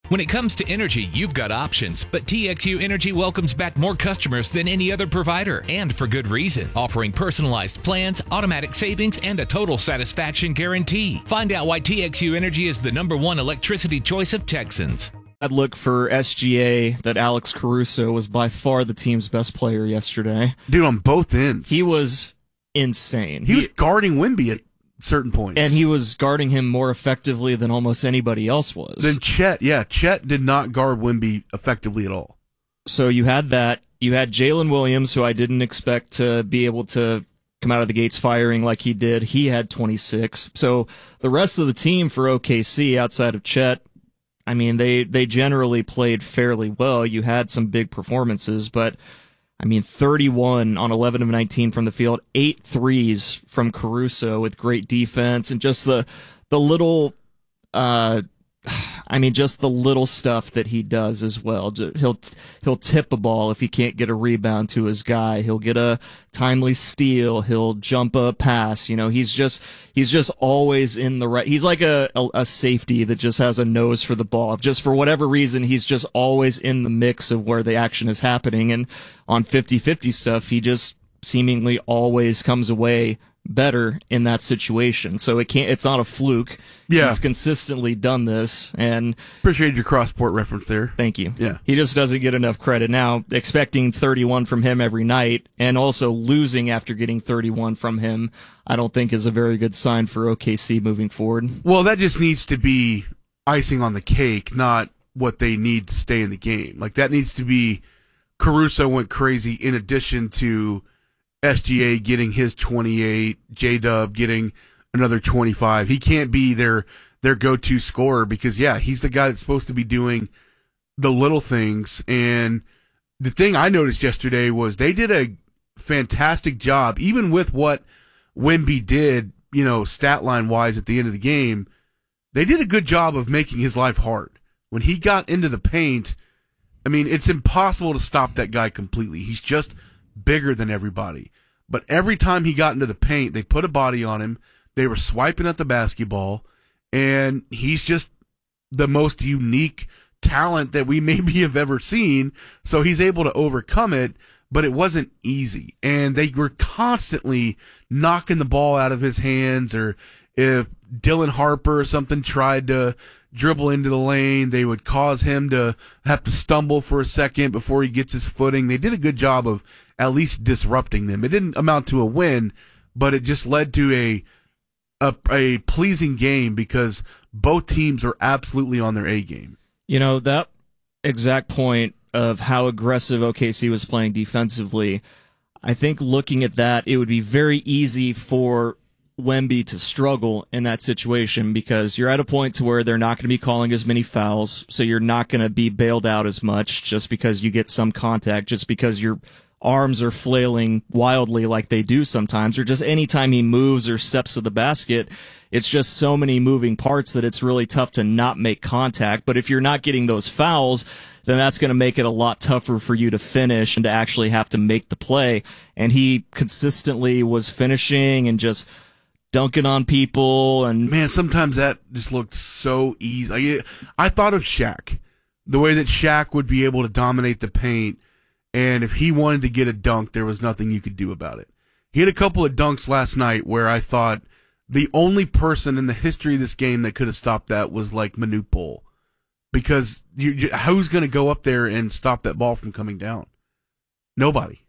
When it comes to energy, you've got options, but TXU Energy welcomes back more customers than any other provider, and for good reason, offering personalized plans, automatic savings, and a total satisfaction guarantee. Find out why TXU Energy is the #1 electricity choice of Texans. I'd look for SGA that Alex Caruso was by far the team's best player yesterday. Dude, on both ends. He was insane. He was guarding Wemby at certain points. And he was guarding him more effectively than almost anybody else was. Then Chet, Chet did not guard Wemby effectively at all. So you had that. You had Jalen Williams, who I didn't expect to be able to come out of the gates firing like he did. He had 26. So the rest of the team for OKC, outside of Chet, I mean, they generally played fairly well. You had some big performances, but I mean, 31 on 11 of 19 from the field, 8 threes from Caruso with great defense, and just the little, just the little stuff that he does as well. He'll tip a ball if he can't get a rebound to his guy. He'll get a timely steal. He'll jump a pass. You know, he's just always in the right. He's like a safety that just has a nose for the ball. Just for whatever reason, he's just always in the mix of where the action is happening. And on 50-50 stuff, he just seemingly always comes away better in that situation. So it's not a fluke. Yeah. He's consistently done this, and appreciate your cross-sport reference there. Thank you. Yeah. He just doesn't get enough credit. Now, expecting 31 from him every night and also losing after getting 31 from him, I don't think is a very good sign for OKC moving forward. Well, that just needs to be icing on the cake, not what they need to stay in the game. Like, that needs to be Caruso went crazy in addition to SGA getting his 28, J-Dub getting another 25. He can't be their go-to scorer because, he's the guy that's supposed to be doing the little things. And the thing I noticed yesterday was they did a fantastic job, even with what Wemby did, stat line-wise at the end of the game. They did a good job of making his life hard. When he got into the paint, I mean, it's impossible to stop that guy completely. He's just bigger than everybody. But every time he got into the paint, they put a body on him. They were swiping at the basketball, and he's just the most unique talent that we maybe have ever seen. So he's able to overcome it, but it wasn't easy. And they were constantly knocking the ball out of his hands, or if Dylan Harper or something tried to dribble into the lane, they would cause him to have to stumble for a second before he gets his footing. They did a good job of at least disrupting them. It didn't amount to a win, but it just led to a pleasing game because both teams are absolutely on their A game. That exact point of how aggressive OKC was playing defensively, I think looking at that, it would be very easy for Wemby to struggle in that situation because you're at a point to where they're not going to be calling as many fouls, so you're not going to be bailed out as much just because you get some contact, just because your arms are flailing wildly like they do sometimes, or just anytime he moves or steps to the basket, it's just so many moving parts that it's really tough to not make contact. But if you're not getting those fouls, then that's going to make it a lot tougher for you to finish and to actually have to make the play. And he consistently was finishing and just dunking on people. And man, sometimes that just looked so easy. I thought of Shaq, the way that Shaq would be able to dominate the paint, and if he wanted to get a dunk, there was nothing you could do about it. He had a couple of dunks last night where I thought the only person in the history of this game that could have stopped that was like Manute Bol, because who's going to go up there and stop that ball from coming down? Nobody.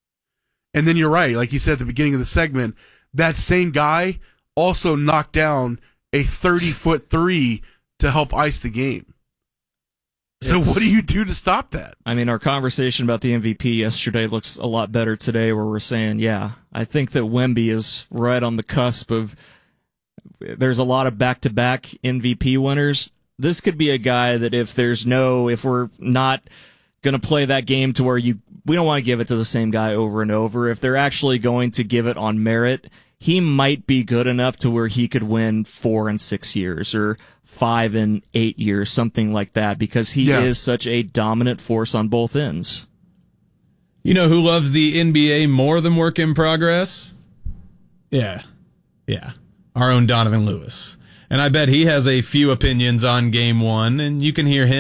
And then you're right, like you said at the beginning of the segment, that same guy also knocked down a 30-foot three to help ice the game. So what do you do to stop that? I mean, our conversation about the MVP yesterday looks a lot better today, where we're saying, I think that Wemby is right on the cusp of, there's a lot of back-to-back MVP winners. This could be a guy that if we're not going to play that game to where we don't want to give it to the same guy over and over. If they're actually going to give it on merit, he might be good enough to where he could win 4 and 6 years or 5 and 8 years, something like that, because he is such a dominant force on both ends. You know who loves the NBA more than work in progress? Yeah. Our own Donovan Lewis. And I bet he has a few opinions on Game 1, and you can hear him